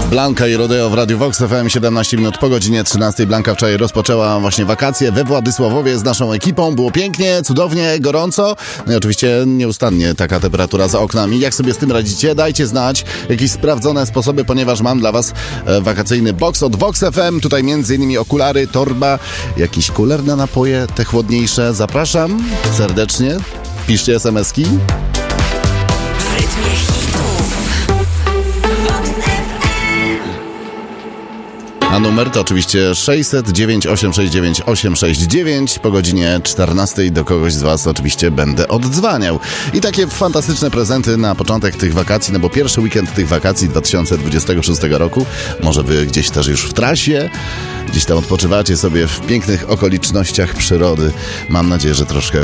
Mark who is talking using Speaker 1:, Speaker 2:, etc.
Speaker 1: Blanka i Rodeo w Radiu Vox FM, 17 minut po godzinie 13. Blanka wczoraj rozpoczęła właśnie wakacje we Władysławowie z naszą ekipą. Było pięknie, cudownie, gorąco. No i oczywiście nieustannie taka temperatura za oknami. Jak sobie z tym radzicie? Dajcie znać jakieś sprawdzone sposoby, ponieważ mam dla was wakacyjny box od Vox FM. Tutaj m.in. okulary, torba, jakiś kuler na napoje, te chłodniejsze. Zapraszam serdecznie. Piszcie SMS-ki. A numer to oczywiście 609 869 869. Po godzinie 14 do kogoś z was oczywiście będę oddzwaniał. I takie fantastyczne prezenty na początek tych wakacji, no bo pierwszy weekend tych wakacji 2026 roku. Może wy gdzieś też już w trasie, gdzieś tam odpoczywacie sobie w pięknych okolicznościach przyrody. Mam nadzieję, że troszkę